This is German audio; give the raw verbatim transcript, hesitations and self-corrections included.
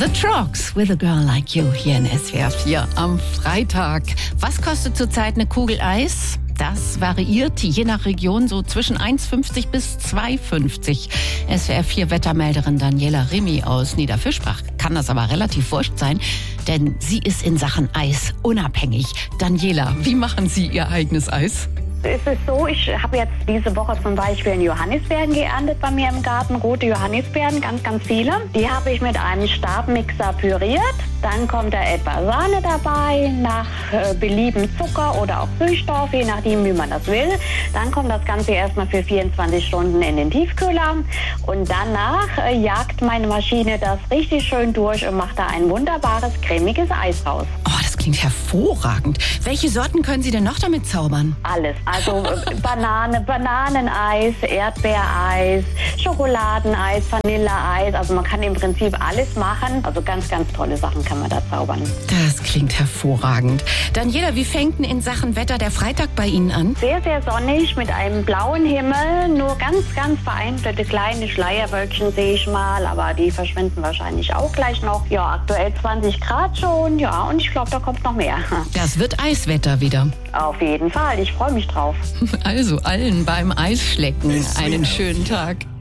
The Trogs with a Girl Like You hier in S W R vier am Freitag. Was kostet zurzeit eine Kugel Eis? Das variiert je nach Region so zwischen eins fünfzig bis zwei fünfzig. S W R vier Wettermelderin Daniela Remy aus Niederfischbach kann das aber relativ wurscht sein, denn sie ist in Sachen Eis unabhängig. Daniela, wie machen Sie Ihr eigenes Eis? Es ist so, ich habe jetzt diese Woche zum Beispiel Johannisbeeren geerntet bei mir im Garten, rote Johannisbeeren, ganz, ganz viele. Die habe ich mit einem Stabmixer püriert. Dann kommt da etwa Sahne dabei, nach äh, Belieben Zucker oder auch Süßstoff, je nachdem, wie man das will. Dann kommt das Ganze erstmal für vierundzwanzig Stunden in den Tiefkühler. Und danach äh, jagt meine Maschine das richtig schön durch und macht da ein wunderbares, cremiges Eis raus. Oh, das klingt hervorragend. Welche Sorten können Sie denn noch damit zaubern? Alles. Also äh, Banane, Bananeneis, Erdbeereis, Schokoladeneis, Vanilleeis. Also man kann im Prinzip alles machen. Also ganz, ganz tolle Sachen kann man da zaubern. Das klingt hervorragend. Daniela, wie fängt denn in Sachen Wetter der Freitag bei Ihnen an? Sehr, sehr sonnig mit einem blauen Himmel. Nur ganz, ganz vereinzelte kleine Schleierwölkchen sehe ich mal. Aber die verschwinden wahrscheinlich auch gleich noch. Ja, aktuell zwanzig Grad schon. Ja, und ich glaube, da kommt noch mehr. Das wird Eiswetter wieder. Auf jeden Fall. Ich freue mich drauf. Also allen beim Eisschlecken einen schönen Tag.